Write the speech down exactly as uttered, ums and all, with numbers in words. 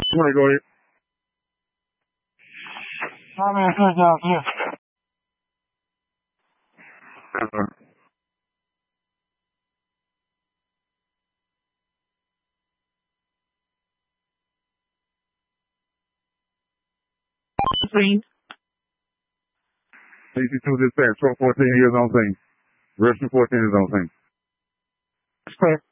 twenty, go ahead. How many touchdowns here? Uh, Three. C C two dispatch, truck fourteen, he is on scene. Russian fourteen is on scene. Respect.